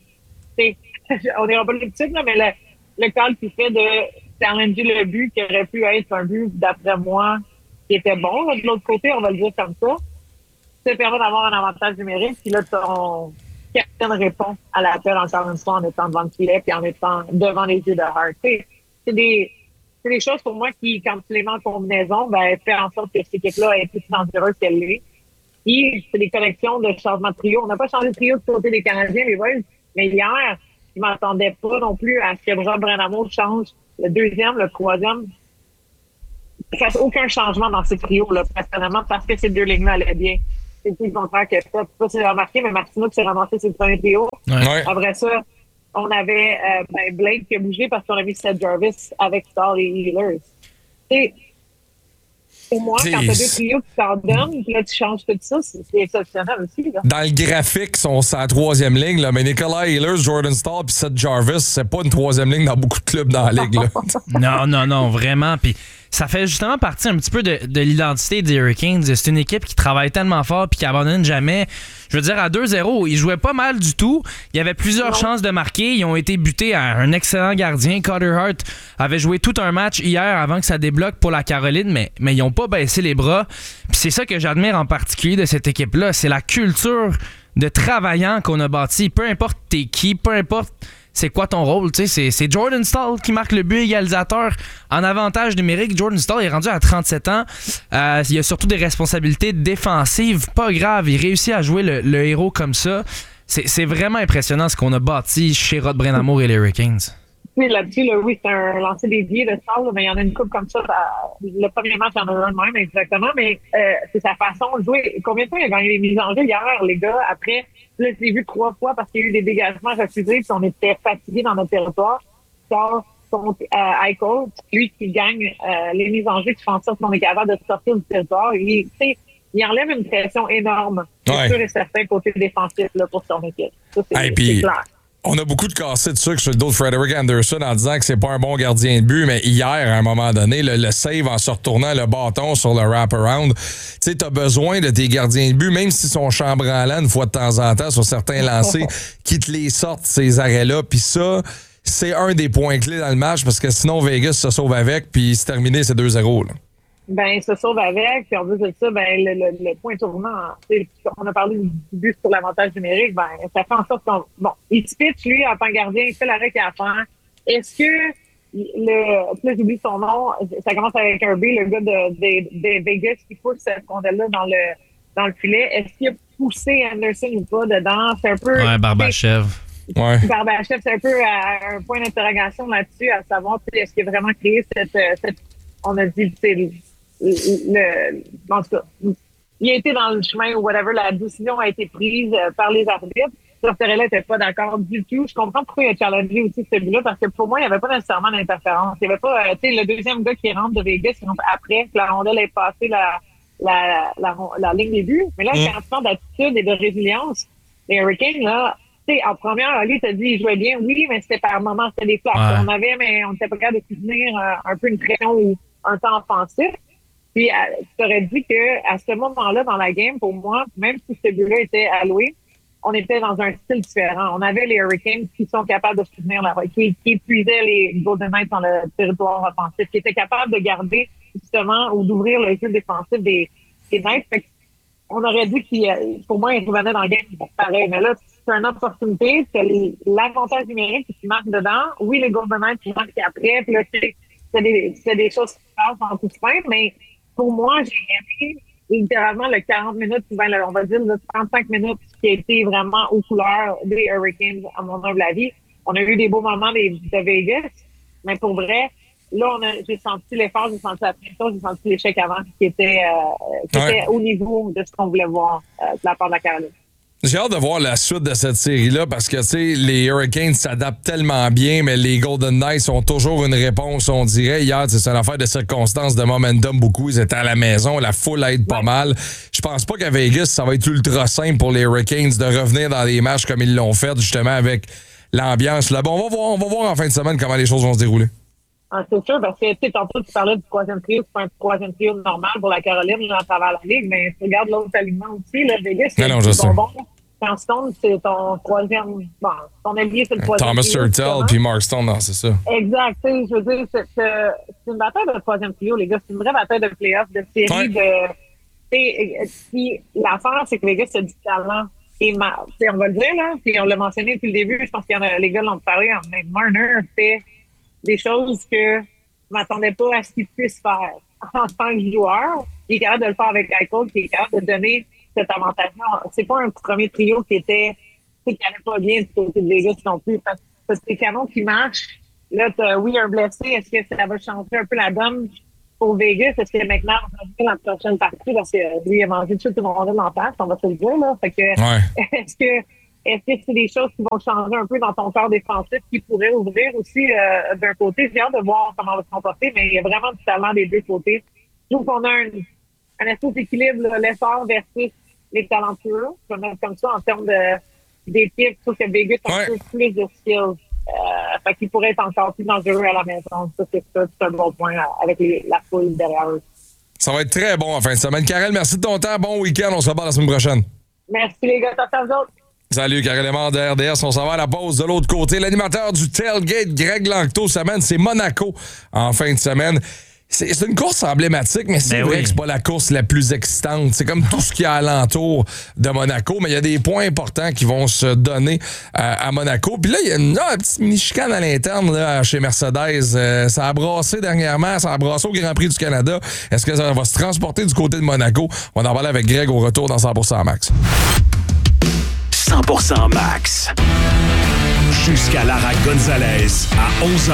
on n'est pas les petits, là, mais le call qui fait de challenger le but qui aurait pu être un but, d'après moi, qui était bon. Là, de l'autre côté, on va le dire comme ça. Ça permet d'avoir un avantage numérique. Puis là, ton capitaine répond à l'appel encore une fois en étant devant le filet puis en étant devant les yeux de Hart. C'est des choses pour moi qui, quand tu les mets en combinaison, fait en sorte que cette équipe-là est plus dangereuse qu'elle l'est. Et c'est des connexions de changement de trio. On n'a pas changé de trio du côté des Canadiens, les boys, mais hier, je ne m'attendais pas non plus à ce que Brad Brenamo change le deuxième, le troisième. Il ne fasse aucun changement dans ces trios-là, personnellement, parce que ces deux lignes-là allaient bien. C'est tout le contraire que ça. Je ne sais pas si vous avez remarqué, mais Martino qui s'est ramassé sur le premier trio. Ouais. Après ça, on avait Blake qui a bougé parce qu'on a mis Seth Jarvis avec Stahl et Healers. Pour moi, quand tu as deux trios qui t'en donnent, puis là, tu changes tout ça, c'est exceptionnel aussi. Là. Dans le graphique, c'est la troisième ligne, là, mais Nikolai Ehlers, Jordan Stahl puis Seth Jarvis, c'est pas une troisième ligne dans beaucoup de clubs dans la ligue. Là. Non, vraiment. Puis ça fait justement partie un petit peu de l'identité des Hurricanes. C'est une équipe qui travaille tellement fort puis qui abandonne jamais. Je veux dire, à 2-0, ils jouaient pas mal du tout. Il y avait plusieurs chances de marquer. Ils ont été butés à un excellent gardien. Carter Hart avait joué tout un match hier avant que ça débloque pour la Caroline, mais ils n'ont pas baissé les bras. Puis c'est ça que j'admire en particulier de cette équipe-là. C'est la culture de travaillant qu'on a bâti. Peu importe t'es qui, peu importe c'est quoi ton rôle. C'est Jordan Stahl qui marque le but égalisateur en avantage numérique. Jordan Stahl est rendu à 37 ans. Il y a surtout des responsabilités défensives. Pas grave, il réussit à jouer le héros comme ça. C'est vraiment impressionnant ce qu'on a bâti chez Rod Brennamour et les Hurricanes. Oui, là-dessus, oui, c'est un lancer dédié de Stahl, mais il y en a une couple comme ça. Le premier match, il y en a un de même, exactement, mais c'est sa façon de jouer. Combien de temps il a gagné les mises en jeu hier, les gars, après? Là, je l'ai vu 3 fois parce qu'il y a eu des dégagements refusés puis on était fatigués dans notre territoire. Sort contre Eichel, lui qui gagne les mises en jeu, qui fait en sorte qu'on est capable de sortir du territoire. Il enlève une pression énorme, c'est sûr et certain, côté défensif là, pour son équipe. Ça, c'est clair. On a beaucoup de cassés de sucre sur le dos de Frederick Anderson en disant que c'est pas un bon gardien de but, mais hier, à un moment donné, le save en se retournant le bâton sur le wrap-around, tu sais, t'as besoin de tes gardiens de but, même s'ils sont chambranlants une fois de temps en temps sur certains lancers, qui te les sortent, ces arrêts-là. Puis ça, c'est un des points clés dans le match, parce que sinon, Vegas se sauve avec, puis c'est terminé, c'est 2-0. Là. Ben, se sauve avec, puis en plus de ça, le point tournant, on a parlé du but sur l'avantage numérique, ça fait en sorte il se pitch, lui, en tant que gardien, il fait l'arrêt qu'il a à faire. Est-ce que là, j'oublie son nom, ça commence avec un B, le gars de Vegas qui pousse cette rondelle-là dans le filet, est-ce qu'il a poussé Anderson ou pas dedans? C'est un peu... Ouais, Barbachev. Ouais. Barbachev, c'est un peu un point d'interrogation là-dessus, à savoir, est-ce qu'il a vraiment créé cette on a dit, en tout cas, il a été dans le chemin ou whatever, la décision a été prise par les arbitres. Tortorella n'était pas d'accord du tout. Je comprends pourquoi il a challengé aussi ce but-là, parce que pour moi, il n'y avait pas nécessairement d'interférence. Il n'y avait pas, le deuxième gars qui rentre de Vegas, il rentre après que la rondelle ait passé la ligne des buts. Mais là, quand tu parles d'attitude et de résilience, les Hurricanes, là, en première, Ali t'a dit, il jouait bien, oui, mais c'était par moments, c'était des flashs. Ouais. On avait, mais on n'était pas capable de soutenir un peu une pression ou un temps offensif. Puis, tu t'aurais dit que à ce moment-là, dans la game, pour moi, même si ce but-là était alloué, on était dans un style différent. On avait les Hurricanes qui sont capables de soutenir qui épuisaient les Golden Knights dans le territoire offensif, qui étaient capables de garder, justement, ou d'ouvrir le jeu défensif des Knights. Fait on aurait dit pour moi, ils revenaient dans le game pareil. Mais là, c'est une opportunité. C'est l'avantage numérique qui marque dedans. Oui, les Golden Knights qui marquent après. Puis là, c'est des choses qui se passent en tout point. Mais pour moi, j'ai aimé littéralement le 40 minutes, on va dire le 35 minutes qui a été vraiment aux couleurs des Hurricanes, à mon humble avis. On a eu des beaux moments de Vegas, mais pour vrai, j'ai senti l'effort, j'ai senti la pression, j'ai senti l'échec avant qui était au niveau de ce qu'on voulait voir de la part de la Caroline. J'ai hâte de voir la suite de cette série-là parce que, tu sais, les Hurricanes s'adaptent tellement bien, mais les Golden Knights ont toujours une réponse, on dirait. Hier, c'est une affaire de circonstances, de momentum beaucoup. Ils étaient à la maison, la foule aide pas mal. Je pense pas qu'à Vegas, ça va être ultra simple pour les Hurricanes de revenir dans des matchs comme ils l'ont fait, justement, avec l'ambiance là-bas. On va voir en fin de semaine comment les choses vont se dérouler. Ah, c'est sûr, parce que, tu sais, tantôt, tu parlais du troisième trio. C'est pas un troisième trio normal pour la Caroline, à travers la Ligue, mais tu regardes l'autre alignement aussi, là, Vegas, c'est bonbon. Quand Stone, c'est ton troisième. Bon, ton allié, c'est le troisième. Thomas Hurtel puis Mark Stone, non, c'est ça. Exact. Tu sais, je veux dire, c'est une bataille de troisième trio, les gars. C'est une vraie bataille de playoff, de série Puis l'affaire, c'est que les gars, c'est du talent. Et on va le dire, là, puis on l'a mentionné depuis le début, je pense que les gars l'ont parlé, mais Marner fait des choses que je m'attendais pas à ce qu'il puisse faire en tant que joueur. Il est capable de le faire avec Eichel, qui est capable de donner cet avantage-là. C'est pas un premier trio qui allait pas bien du côté de Vegas non plus. Parce que c'est des canons qui marchent. Là, oui, un blessé. Est-ce que ça va changer un peu la donne pour Vegas? Est-ce que maintenant, on va jouer dans la prochaine partie? Parce que lui, il a mangé tout le monde dans place, on va se le dire, là. Fait que, est-ce que c'est des choses qui vont changer un peu dans ton corps défensif qui pourraient ouvrir aussi d'un côté? J'ai hâte de voir comment on va se comporter, mais il y a vraiment du talent des deux côtés. Je trouve qu'on a un espèce d'équilibre, l'effort versus les talentueux. Je vais mettre comme ça en termes d'équipe. Je trouve que Vegas a un peu plus de skills. Fait qu'il pourrait être encore plus dangereux à la maison. Ça, c'est un bon point avec la foule derrière eux. Ça va être très bon en fin de semaine. Karel, merci de ton temps. Bon week-end. On se reparle la semaine prochaine. Merci les gars. T'as fait autres. Salut, Karel Lemar de RDS. On s'en va à la pause de l'autre côté. L'animateur du Tailgate, Greg Langto, semaine, c'est Monaco en fin de semaine. C'est une course emblématique, mais c'est vrai que c'est pas la course la plus excitante. C'est comme tout ce qu'il y a alentour de Monaco, mais il y a des points importants qui vont se donner à Monaco. Puis là, il y a une petite mini-chicane à l'interne là, chez Mercedes. Ça a brassé dernièrement, ça a brassé au Grand Prix du Canada. Est-ce que ça va se transporter du côté de Monaco? On va en parler avec Greg au retour dans 100% Max. 100% Max. Jusqu'à Lara Gonzalez à 11h.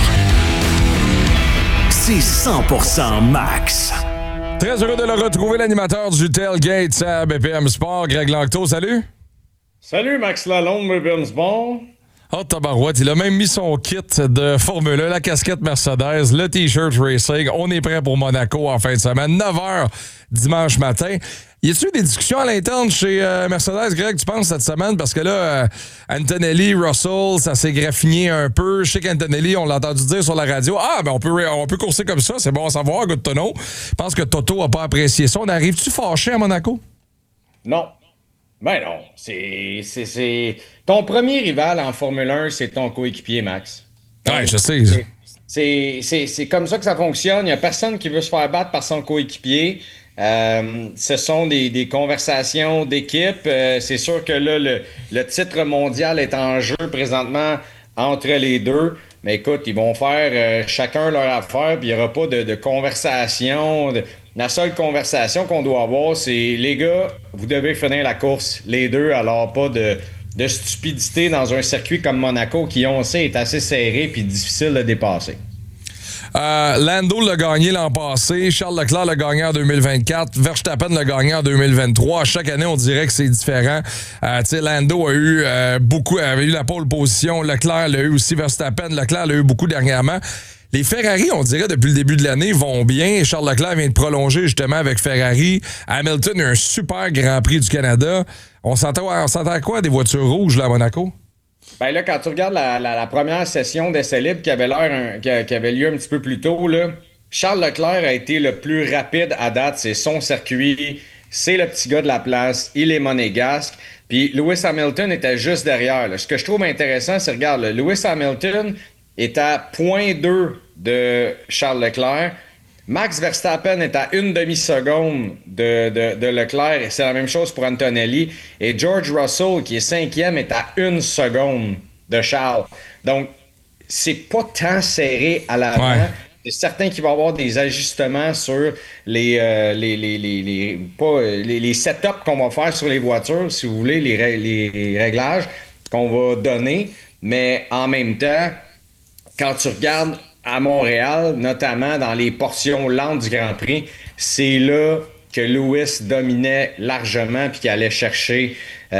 C'est 100% Max. Très heureux de le retrouver, l'animateur du Tailgate à BPM Sport, Greg Langto. Salut. Salut, Max Lalonde, BPM Sport. Oh, tabarouette, il a même mis son kit de Formule 1, la casquette Mercedes, le T-shirt Racing. On est prêt pour Monaco en fin de semaine, 9h dimanche matin. Y a-t-il eu des discussions à l'interne chez Mercedes, Greg, tu penses, cette semaine? Parce que là, Antonelli, Russell, ça s'est graffiné un peu. Je sais qu'Antonelli, on l'a entendu dire sur la radio, on peut courser comme ça, c'est bon à savoir, good to know. Je pense que Toto n'a pas apprécié ça. On arrive-tu fâché à Monaco? Non. Ben non. C'est ton premier rival en Formule 1, c'est ton coéquipier, Max. Ouais, je sais. C'est comme ça que ça fonctionne. Il n'y a personne qui veut se faire battre par son coéquipier. Ce sont des conversations d'équipe. C'est sûr que là, le titre mondial est en jeu présentement entre les deux. Mais écoute, ils vont faire chacun leur affaire, puis il n'y aura pas de conversation. La seule conversation qu'on doit avoir, c'est les gars, vous devez finir la course, les deux, alors pas de stupidité dans un circuit comme Monaco qui, on sait, est assez serré puis difficile de dépasser. Lando l'a gagné l'an passé, Charles Leclerc l'a gagné en 2024, Verstappen l'a gagné en 2023. Chaque année, on dirait que c'est différent. Lando avait eu la pole position, Leclerc l'a eu aussi, Verstappen, Leclerc l'a eu beaucoup dernièrement. Les Ferrari, on dirait, depuis le début de l'année, vont bien. Charles Leclerc vient de prolonger justement avec Ferrari. Hamilton a un super Grand Prix du Canada. On s'entend à quoi des voitures rouges là, à Monaco? Ben là, quand tu regardes la première session d'essai libre qui avait lieu un petit peu plus tôt, là, Charles Leclerc a été le plus rapide à date. C'est son circuit. C'est le petit gars de la place. Il est monégasque. Puis Lewis Hamilton était juste derrière. Là. Ce que je trouve intéressant, c'est, regarde, là, Lewis Hamilton est à 0.2 de Charles Leclerc. Max Verstappen est à une demi-seconde de Leclerc, et c'est la même chose pour Antonelli. Et George Russell, qui est 5e, est à 1 seconde de Charles. Donc, c'est pas tant serré à l'avant. Ouais. C'est certain qu'il va y avoir des ajustements sur les setups qu'on va faire sur les voitures, si vous voulez, les réglages qu'on va donner. Mais en même temps, quand tu regardes à Montréal, notamment dans les portions lentes du Grand Prix, c'est là que Lewis dominait largement puis qu'il allait chercher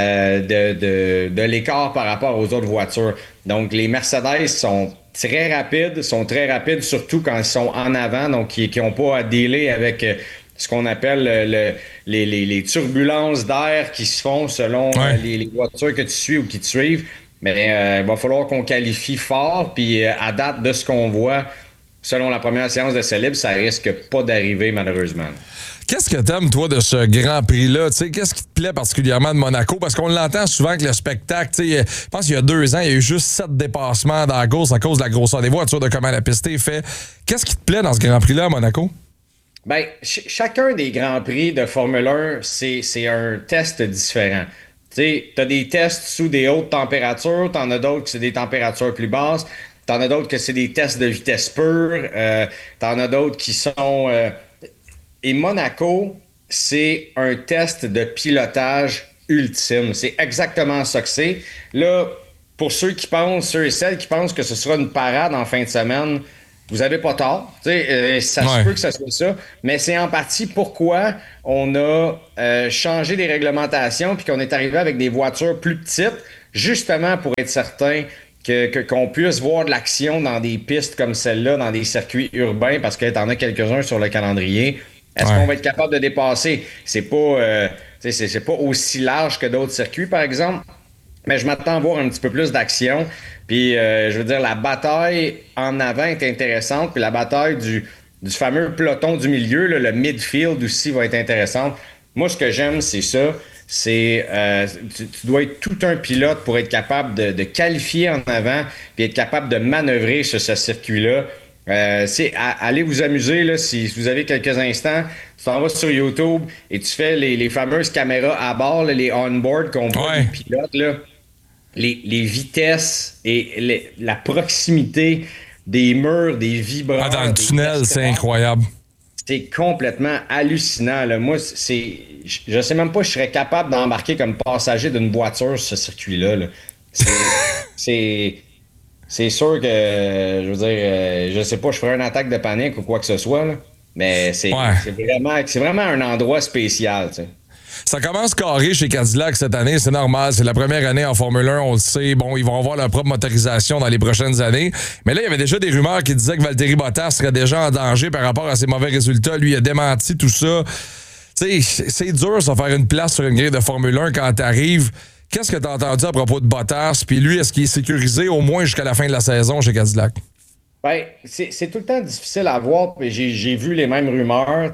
de l'écart par rapport aux autres voitures. Donc, les Mercedes sont très rapides surtout quand ils sont en avant, donc qui n'ont pas à dealer avec ce qu'on appelle les turbulences d'air qui se font selon les voitures que tu suis ou qui te suivent. Mais il va falloir qu'on qualifie fort, puis à date de ce qu'on voit, selon la première séance d'essai libre, ça risque pas d'arriver malheureusement. Qu'est-ce que t'aimes, toi, de ce Grand Prix-là? T'sais, qu'est-ce qui te plaît particulièrement de Monaco? Parce qu'on l'entend souvent avec le spectacle. Je pense qu'il y a 2 ans, il y a eu juste 7 dépassements dans la course à cause de la grosseur des voitures, de comment la piste est faite. Qu'est-ce qui te plaît dans ce Grand Prix-là à Monaco? Bien, chacun des Grands Prix de Formule 1, c'est un test différent. Tu as des tests sous des hautes températures, t'en as d'autres que c'est des températures plus basses, t'en as d'autres que c'est des tests de vitesse pure, t'en as d'autres qui sont... Et Monaco, c'est un test de pilotage ultime. C'est exactement ça que c'est. Là, pour ceux et celles qui pensent que ce sera une parade en fin de semaine, vous avez pas tort. Ça se peut que ça soit ça. Mais c'est en partie pourquoi on a changé les réglementations puis qu'on est arrivé avec des voitures plus petites, justement pour être certain qu'on puisse voir de l'action dans des pistes comme celle-là, dans des circuits urbains, parce que t'en as quelques-uns sur le calendrier. Est-ce qu'on va être capable de dépasser? C'est pas aussi large que d'autres circuits, par exemple, mais je m'attends à voir un petit peu plus d'action. Puis, je veux dire, la bataille en avant est intéressante, puis la bataille du fameux peloton du milieu, là, le midfield aussi, va être intéressante. Moi, ce que j'aime, c'est ça. Tu dois être tout un pilote pour être capable de qualifier en avant, puis être capable de manœuvrer sur ce circuit-là. Allez vous amuser là, si vous avez quelques instants, tu t'en vas sur YouTube et tu fais les fameuses caméras à bord, là, les on-board qu'on voit des pilotes, là, les vitesses et la proximité des murs, des vibreurs. Dans le tunnel, c'est incroyable. C'est complètement hallucinant. Là. Moi, je sais même pas si je serais capable d'embarquer comme passager d'une voiture sur ce circuit-là. Là. C'est sûr que, je veux dire, je sais pas, je ferais une attaque de panique ou quoi que ce soit, là, mais c'est vraiment un endroit spécial, tu sais. Ça commence carré chez Cadillac cette année, c'est normal. C'est la première année en Formule 1, on le sait. Bon, ils vont avoir leur propre motorisation dans les prochaines années. Mais là, il y avait déjà des rumeurs qui disaient que Valtteri Bottas serait déjà en danger par rapport à ses mauvais résultats. Lui, il a démenti tout ça. Tu sais, c'est dur de se faire une place sur une grille de Formule 1 quand t'arrives. Qu'est-ce que tu as entendu à propos de Bottas? Puis lui, est-ce qu'il est sécurisé au moins jusqu'à la fin de la saison chez Cadillac? Bien, c'est tout le temps difficile à voir. J'ai vu les mêmes rumeurs.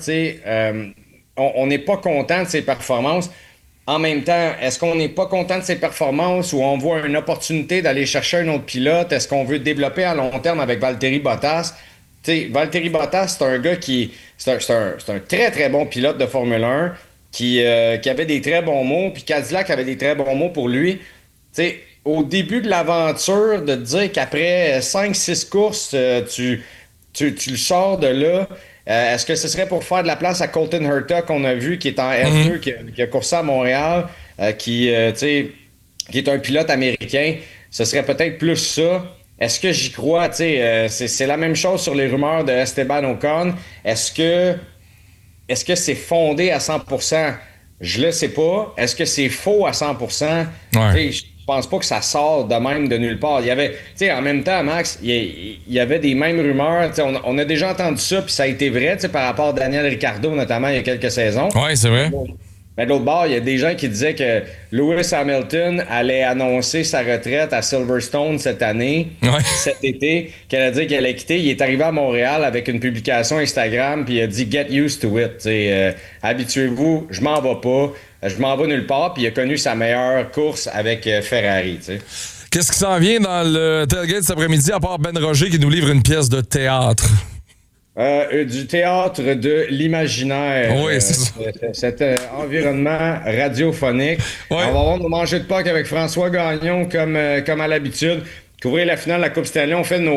On n'est pas content de ses performances. En même temps, est-ce qu'on n'est pas content de ses performances ou on voit une opportunité d'aller chercher un autre pilote? Est-ce qu'on veut développer à long terme avec Valtteri Bottas? Valtteri Bottas, c'est un gars c'est un très, très bon pilote de Formule 1. Qui avait des très bons mots, puis Cadillac avait des très bons mots pour lui. T'sais, au début de l'aventure, de te dire qu'après 5-6 courses, tu le sors de là, est-ce que ce serait pour faire de la place à Colton Herta qu'on a vu, qui est en F2, qui a coursé à Montréal, qui est un pilote américain? Ce serait peut-être plus ça. Est-ce que j'y crois? C'est la même chose sur les rumeurs de Esteban Ocon. Est-ce que c'est fondé à 100%? Je le sais pas. Est-ce que c'est faux à 100%? Je pense pas que ça sort de même de nulle part. Il y avait, en même temps, Max, il y avait des mêmes rumeurs. On a déjà entendu ça, puis ça a été vrai par rapport à Daniel Ricciardo, notamment il y a quelques saisons. Oui, c'est vrai. Mais de l'autre bord, il y a des gens qui disaient que Lewis Hamilton allait annoncer sa retraite à Silverstone cet été, qu'elle a dit qu'elle allait quitter. Il est arrivé à Montréal avec une publication Instagram, puis il a dit « Get used to it ». Habituez-vous, je m'en vais pas, je m'en vais nulle part. Puis il a connu sa meilleure course avec Ferrari. T'sais. Qu'est-ce qui s'en vient dans le tailgate cet après-midi, à part Ben Roger qui nous livre une pièce de théâtre? Du théâtre de l'imaginaire. Oui, c'est ça. Cet environnement radiophonique. Ouais. On va avoir nos manger de Pâques avec François Gagnon comme à l'habitude. Couvrir la finale de la Coupe Stanley. On fait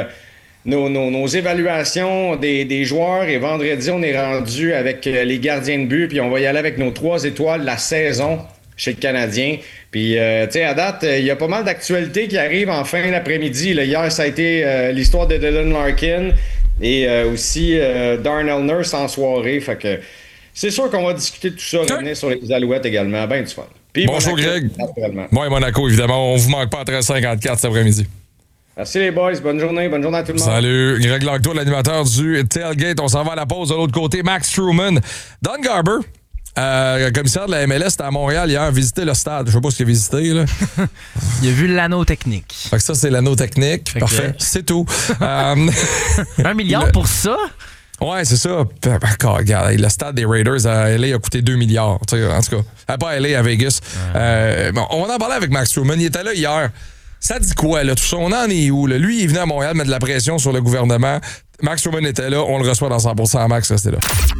nos évaluations des joueurs et vendredi, on est rendu avec les gardiens de but. Puis on va y aller avec nos 3 étoiles de la saison. chez le Canadien. Puis, tu sais, à date, il y a pas mal d'actualités qui arrivent en fin d'après-midi. Là, hier, ça a été l'histoire de Dylan Larkin et aussi Darnell Nurse en soirée. Fait que c'est sûr qu'on va discuter de tout ça, revenir sur les Alouettes également. Ben du fun. Puis bonjour, Greg. Oui, Monaco, évidemment. On vous manque pas à 13h54 cet après-midi. Merci les boys. Bonne journée à tout le monde. Salut. Greg Langto, l'animateur du Tailgate. On s'en va à la pause de l'autre côté. Max Truman. Don Garber, commissaire de la MLS, était à Montréal hier, visiter le stade. Je sais pas ce qu'il a visité, là. Il a vu l'anneau technique. Fait que ça, c'est l'anneau technique. Okay. Parfait. C'est tout. 1 milliard pour ça? Ouais, c'est ça. Regarde, le stade des Raiders à LA a coûté 2 milliards. En tout cas, pas à LA, à Vegas. Bon, on va en parler avec Max Truman. Il était là hier. Ça dit quoi, là, tout ça? On en est où, là? Lui, il venait à Montréal mettre de la pression sur le gouvernement. Max Truman était là. On le reçoit dans 100% Max, restez là.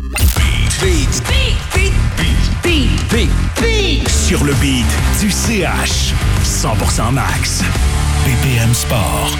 Beat. Sur le beat du CH. 100% Max. BPM Sport.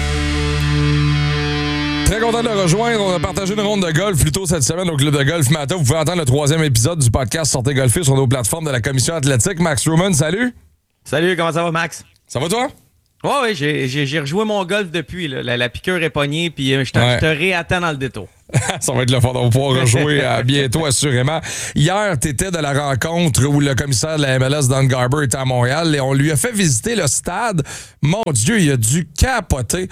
Très content de le rejoindre. On a partagé une ronde de golf plus tôt cette semaine au Club de golf Mata. Vous pouvez entendre le 3e épisode du podcast Sortez golfer sur nos plateformes de la Commission athlétique. Max Truman, salut. Salut, comment ça va, Max? Ça va, toi? Oui, j'ai rejoué mon golf depuis. Là. La piqûre est pognée, puis je te réattends dans le détour. Ça va être le fun. On va pouvoir rejouer bientôt, assurément. Hier, tu étais de la rencontre où le commissaire de la MLS, Don Garber, était à Montréal et on lui a fait visiter le stade. Mon Dieu, il a dû capoter.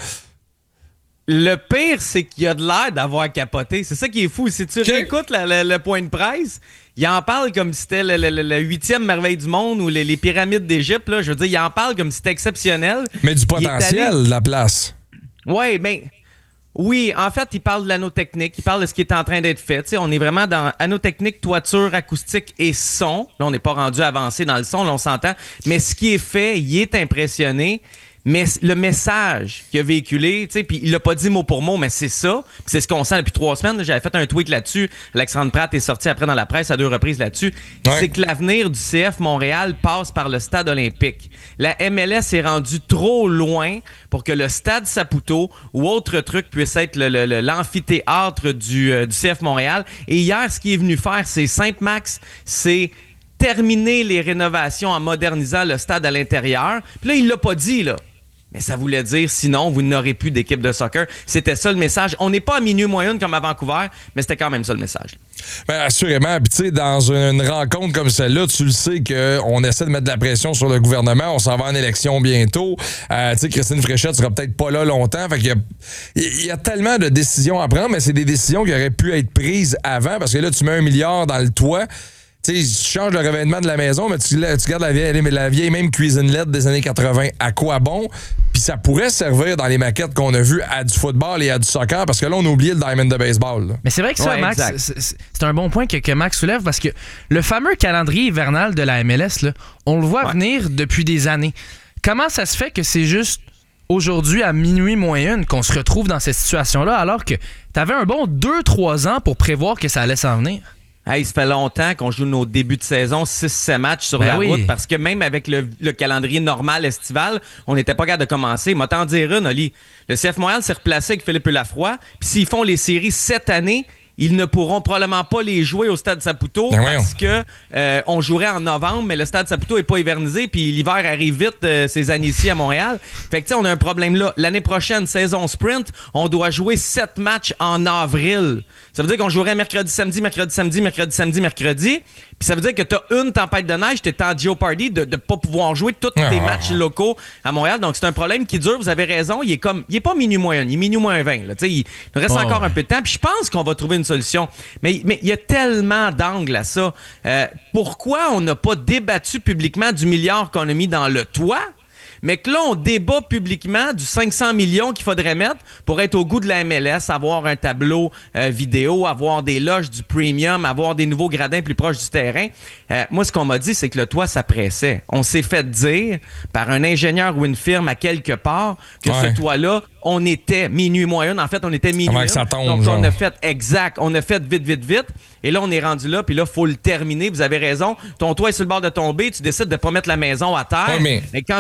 Le pire, c'est qu'il a de l'air d'avoir capoté. C'est ça qui est fou. Si tu réécoutes le point de presse, il en parle comme si c'était la 8e merveille du monde ou les pyramides d'Égypte. Là. Je veux dire, il en parle comme si c'était exceptionnel. Mais du potentiel de la place. Ouais, ben... Oui, en fait, il parle de l'anneau technique, il parle de ce qui est en train d'être fait. T'sais, on est vraiment dans anneau technique, toiture, acoustique et son. Là, on n'est pas rendu avancé dans le son, là, on s'entend. Mais ce qui est fait, il est impressionné. Mais le message qu'il a véhiculé, tu sais, puis il l'a pas dit mot pour mot, mais c'est ça. Puis c'est ce qu'on sent depuis 3 semaines. J'avais fait un tweet là-dessus. Alexandre Pratt est sorti après dans la presse à 2 reprises là-dessus. Ouais. C'est que l'avenir du CF Montréal passe par le stade olympique. La MLS est rendue trop loin pour que le stade Saputo ou autre truc puisse être l'amphithéâtre du CF Montréal. Et hier, ce qu'il est venu faire, c'est simple, Max, c'est terminer les rénovations en modernisant le stade à l'intérieur. Puis là, il l'a pas dit, là. Mais ça voulait dire, sinon, vous n'aurez plus d'équipe de soccer. C'était ça le message. On n'est pas à minuit moyenne comme à Vancouver, mais c'était quand même ça le message. Bien, assurément. Puis, tu sais, dans une rencontre comme celle-là, tu le sais qu'on essaie de mettre de la pression sur le gouvernement. On s'en va en élection bientôt. Tu sais, Christine Fréchette sera peut-être pas là longtemps. Fait qu'il y a tellement de décisions à prendre, mais c'est des décisions qui auraient pu être prises avant. Parce que là, tu mets 1 milliard dans le toit. Tu sais, tu changes le revêtement de la maison, mais tu gardes la vieille même cuisine LED des années 80. À quoi bon? Puis ça pourrait servir dans les maquettes qu'on a vues à du football et à du soccer, parce que là, on a oublié le diamond de baseball. Là. Mais c'est vrai que ça, Max, c'est un bon point que Max soulève, parce que le fameux calendrier hivernal de la MLS, là, on le voit venir depuis des années. Comment ça se fait que c'est juste aujourd'hui, à minuit moins 1, qu'on se retrouve dans cette situation-là, alors que t'avais un bon 2-3 ans pour prévoir que ça allait s'en venir? Hey, ça fait longtemps qu'on joue nos débuts de saison, 6-7 matchs sur la route, parce que même avec le calendrier normal estival, on n'était pas capable de commencer. Moi, t'en dire une, Oli. Le CF Montréal s'est replacé avec Philippe Lafroy, puis s'ils font les séries cette année, ils ne pourront probablement pas les jouer au Stade Saputo parce que on jouerait en novembre, mais le Stade Saputo est pas hivernisé, puis l'hiver arrive vite ces années-ci à Montréal. Fait que tu sais, on a un problème là. L'année prochaine, saison sprint, on doit jouer 7 matchs en avril. Ça veut dire qu'on jouerait mercredi, samedi, mercredi, samedi, mercredi, samedi, mercredi. Puis ça veut dire que t'as une tempête de neige, t'es en Jeopardy de pas pouvoir jouer tous tes matchs locaux à Montréal. Donc c'est un problème qui dure, vous avez raison. Il est pas minuit moins 1, il est minuit moins 20. Là. Il reste encore un peu de temps. Puis je pense qu'on va trouver une solution. Mais il y a tellement d'angles à ça. Pourquoi on n'a pas débattu publiquement du milliard qu'on a mis dans le toit? Mais que là, on débat publiquement du 500 millions qu'il faudrait mettre pour être au goût de la MLS, avoir un tableau vidéo, avoir des loges du premium, avoir des nouveaux gradins plus proches du terrain. Moi, ce qu'on m'a dit, c'est que le toit, ça pressait. On s'est fait dire par un ingénieur ou une firme à quelque part que ce toit-là, on était minuit moins 1. En fait, on était minuit 1. Ça tombe, donc, on a fait on a fait vite. Et là, on est rendu là, puis là, il faut le terminer. Vous avez raison. Ton toit est sur le bord de tomber. Tu décides de pas mettre la maison à terre. Mais quand tu rénoves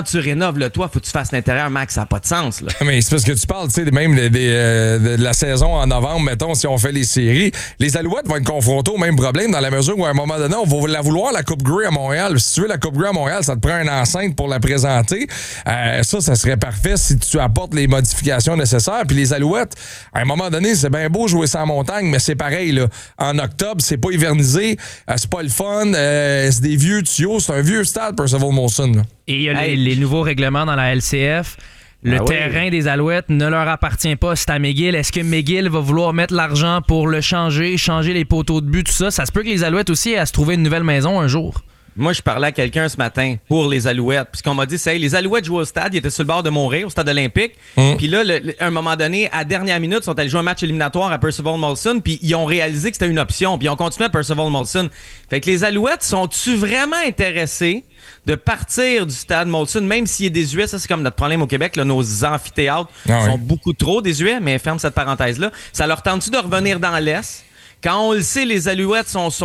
rénoves le toit, faut que tu fasses l'intérieur, Max, ça n'a pas de sens. Là. Mais c'est parce que tu parles, tu sais, même de la saison en novembre, mettons, si on fait les séries, les Alouettes vont être confrontés au même problème dans la mesure où, à un moment donné, on va la vouloir, la Coupe Grey à Montréal. Si tu veux la Coupe Grey à Montréal, ça te prend une enceinte pour la présenter. Ça serait parfait si tu apportes les modifications nécessaires. Puis les Alouettes, à un moment donné, c'est bien beau jouer sans montagne, mais c'est pareil, là. En octobre, c'est pas hivernisé, c'est pas le fun, c'est des vieux tuyaux, c'est un vieux stade, Percival Molson, là. Et il y a les nouveaux règlements dans la LCF. Le terrain des Alouettes ne leur appartient pas. C'est à McGill. Est-ce que McGill va vouloir mettre l'argent pour le changer les poteaux de but, tout ça? Ça se peut que les Alouettes aussi aient à se trouver une nouvelle maison un jour. Moi, je parlais à quelqu'un ce matin pour les Alouettes. Puis qu'on m'a dit, c'est les Alouettes jouent au stade. Ils étaient sur le bord de Montréal, au stade olympique. Puis là, à un moment donné, à dernière minute, ils sont allés jouer un match éliminatoire à Percival Molson. Puis ils ont réalisé que c'était une option. Puis ils ont continué à Percival Molson. Fait que les Alouettes, sont-tu vraiment intéressés de partir du stade Molson, même s'il est désuet? Ça, c'est comme notre problème au Québec. Là, nos amphithéâtres sont beaucoup trop désuets. Mais ferme cette parenthèse-là. Ça leur tente-tu de revenir dans l'Est? Quand on le sait, les Alouettes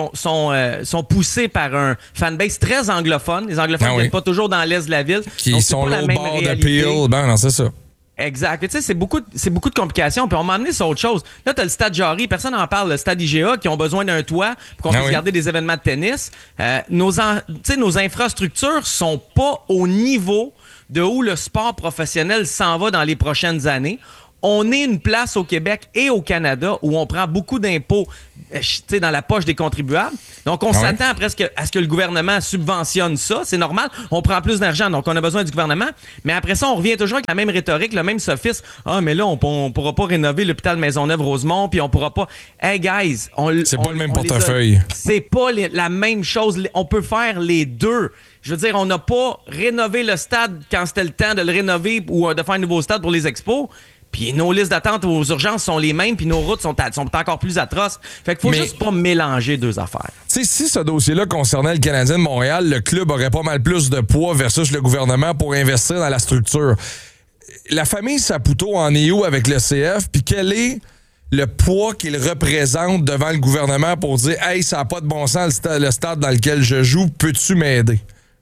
sont poussés par un fanbase très anglophone. Les anglophones ne viennent pas toujours dans l'est de la ville. Qui sont là au bord de Peel. Ben non, c'est ça. Exact. Tu sais, c'est beaucoup de complications. Puis on m'a amené sur autre chose. Là, tu as le stade Jarry. Personne n'en parle. Le stade IGA qui ont besoin d'un toit pour qu'on puisse garder des événements de tennis. Nos infrastructures sont pas au niveau de où le sport professionnel s'en va dans les prochaines années. On est une place au Québec et au Canada où on prend beaucoup d'impôts dans la poche des contribuables. Donc, on s'attend presque à ce que le gouvernement subventionne ça. C'est normal. On prend plus d'argent, donc on a besoin du gouvernement. Mais après ça, on revient toujours avec la même rhétorique, le même sophisme. Ah, mais là, on pourra pas rénover l'hôpital Maisonneuve-Rosemont, puis on pourra pas... Hey, guys, c'est pas le même portefeuille. C'est pas la même chose. On peut faire les deux. Je veux dire, on n'a pas rénové le stade quand c'était le temps de le rénover ou de faire un nouveau stade pour les expos. Puis nos listes d'attente aux urgences sont les mêmes, puis nos routes sont encore plus atroces. Fait qu'il faut juste pas mélanger deux affaires. Tu sais, si ce dossier-là concernait le Canadien de Montréal, le club aurait pas mal plus de poids versus le gouvernement pour investir dans la structure. La famille Saputo en est où avec le CF? Puis quel est le poids qu'il représente devant le gouvernement pour dire « Hey, ça n'a pas de bon sens le stade dans lequel je joue, peux-tu m'aider? »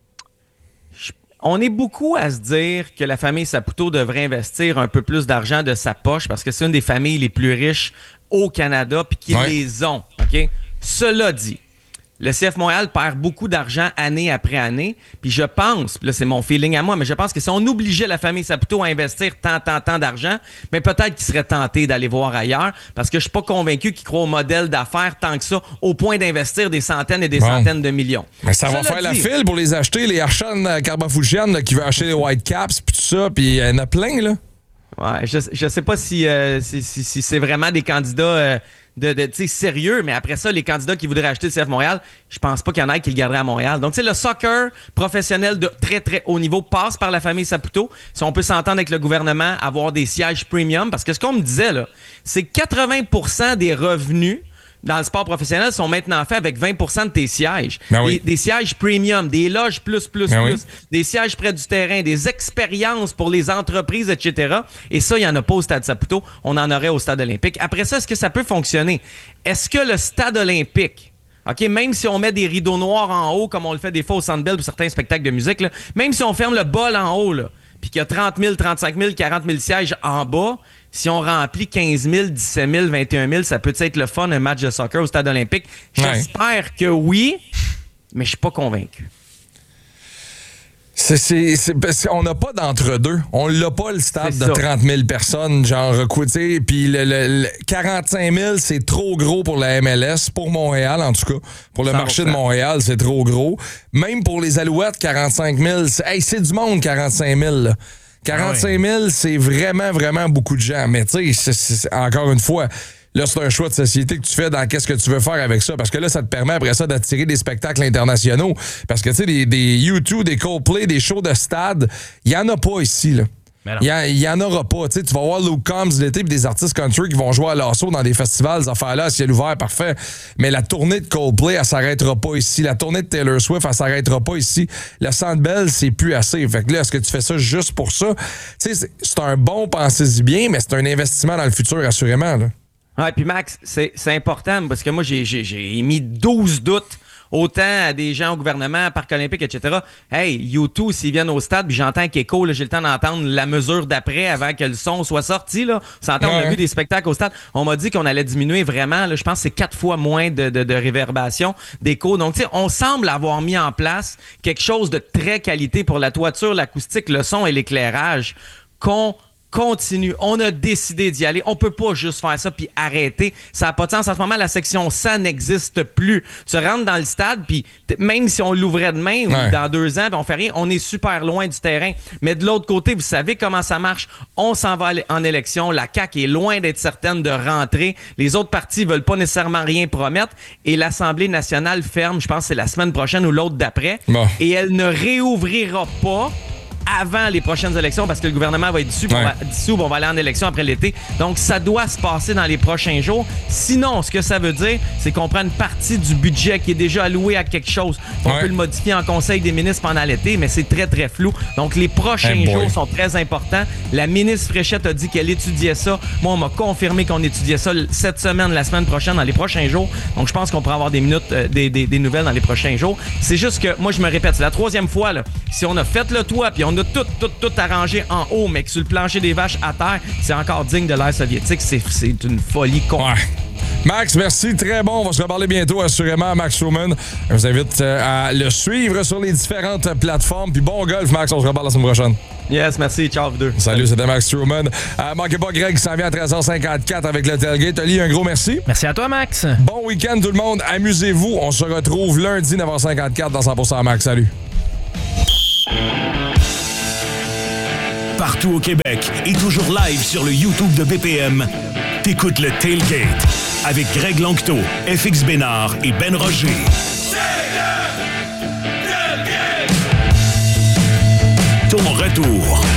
On est beaucoup à se dire que la famille Saputo devrait investir un peu plus d'argent de sa poche parce que c'est une des familles les plus riches au Canada puis qui les ont. OK? Cela dit, le CF Montréal perd beaucoup d'argent année après année. Puis je pense, là c'est mon feeling à moi, mais je pense que si on obligeait la famille Saputo à investir tant d'argent, mais peut-être qu'ils seraient tentés d'aller voir ailleurs parce que je suis pas convaincu qu'ils croient au modèle d'affaires tant que ça, au point d'investir des centaines et des centaines de millions. Mais ça va faire la file pour les acheter, les Archon Karbafouchian qui veulent acheter les Whitecaps puis tout ça, puis il y en a plein, là. Ouais, je sais pas si c'est vraiment des candidats... de sérieux, mais après ça, les candidats qui voudraient acheter le CF Montréal, je pense pas qu'il y en ait qui le garderaient à Montréal. Donc, tu sais, le soccer professionnel de très, très haut niveau passe par la famille Saputo. Si on peut s'entendre avec le gouvernement, avoir des sièges premium, parce que ce qu'on me disait, là, c'est que 80% des revenus dans le sport professionnel sont maintenant faits avec 20% de tes sièges. Des sièges premium, des loges plus, des sièges près du terrain, des expériences pour les entreprises, etc. Et ça, il n'y en a pas au Stade Saputo. On en aurait au Stade olympique. Après ça, est-ce que ça peut fonctionner? Est-ce que le Stade olympique, OK, même si on met des rideaux noirs en haut, comme on le fait des fois au Centre Bell pour certains spectacles de musique, là, même si on ferme le bol en haut, là, puis qu'il y a 30 000, 35 000, 40 000 sièges en bas, si on remplit 15 000, 17 000, 21 000, ça peut être le fun, un match de soccer au Stade olympique? J'espère que oui, mais je suis pas convaincu. On n'a pas d'entre-deux. On l'a pas, le stade de 30 000 personnes, genre, tu puis le 45 000, c'est trop gros pour la MLS, pour Montréal, en tout cas. Pour le 100%. Marché de Montréal, c'est trop gros. Même pour les Alouettes, 45 000, c'est du monde, 45 000, là. 45 000, c'est vraiment, vraiment beaucoup de gens. Mais tu sais, encore une fois, là, c'est un choix de société que tu fais dans qu'est-ce que tu veux faire avec ça. Parce que là, ça te permet après ça d'attirer des spectacles internationaux. Parce que tu sais, des U2, des Coldplay, des shows de stade, il n'y en a pas ici, là. Il y en aura pas. Tu vas voir Luke Combs l'été puis des artistes country qui vont jouer à l'assaut dans des festivals, ces affaires-là, à ciel ouvert, parfait. Mais la tournée de Coldplay, elle s'arrêtera pas ici. La tournée de Taylor Swift, elle s'arrêtera pas ici. Le Centre Bell, c'est plus assez. Fait que là, est-ce que tu fais ça juste pour ça? Tu sais, c'est un bon, pensez-y bien, mais c'est un investissement dans le futur, assurément, là. Ouais, puis Max, c'est important parce que moi, j'ai émis 12 doutes autant à des gens au gouvernement, Parc olympique, etc. Hey, U2, s'ils viennent au stade, puis j'entends qu'Echo, j'ai le temps d'entendre la mesure d'après avant que le son soit sorti. Là. On a vu des spectacles au stade. On m'a dit qu'on allait diminuer vraiment. Là, je pense que c'est 4 fois moins de réverbération, d'écho. Donc, tu sais, on semble avoir mis en place quelque chose de très qualité pour la toiture, l'acoustique, le son et l'éclairage qu'on continue. On a décidé d'y aller. On peut pas juste faire ça puis arrêter. Ça n'a pas de sens. En ce moment, la section 100 n'existe plus. Tu rentres dans le stade puis même si on l'ouvrait demain ou dans 2 ans, on fait rien, on est super loin du terrain. Mais de l'autre côté, vous savez comment ça marche. On s'en va en élection. La CAQ est loin d'être certaine de rentrer. Les autres partis veulent pas nécessairement rien promettre et l'Assemblée nationale ferme, je pense que c'est la semaine prochaine ou l'autre d'après. Bon. Et elle ne réouvrira pas avant les prochaines élections parce que le gouvernement va être dissous, on va aller en élection après l'été. Donc, ça doit se passer dans les prochains jours. Sinon, ce que ça veut dire, c'est qu'on prend une partie du budget qui est déjà alloué à quelque chose. On peut le modifier en conseil des ministres pendant l'été, mais c'est très, très flou. Donc, les prochains jours sont très importants. La ministre Fréchette a dit qu'elle étudiait ça. Moi, on m'a confirmé qu'on étudiait ça cette semaine, la semaine prochaine, dans les prochains jours. Donc, je pense qu'on pourra avoir des des nouvelles dans les prochains jours. C'est juste que, moi, je me répète, c'est la 3e fois, là. Si on a fait le toit, puis on a tout arrangé en haut, mais que sur le plancher des vaches à terre, c'est encore digne de l'ère soviétique. C'est une folie complète. Max, merci. Très bon. On va se reparler bientôt, assurément, Max Truman. Je vous invite à le suivre sur les différentes plateformes. Puis bon golf, Max. On se reparle la semaine prochaine. Yes, merci. Ciao, vous deux. Salut, c'était Max Truman. Manquez pas Greg qui s'en vient à 13h54 avec le Tailgate. Oli, un gros merci. Merci à toi, Max. Bon week-end, tout le monde. Amusez-vous. On se retrouve lundi, 9h54 dans 100% Max. Salut. Partout au Québec et toujours live sur le YouTube de BPM, t'écoutes le Tailgate avec Greg Lanctot, FX Bénard et Ben Roger. Ton retour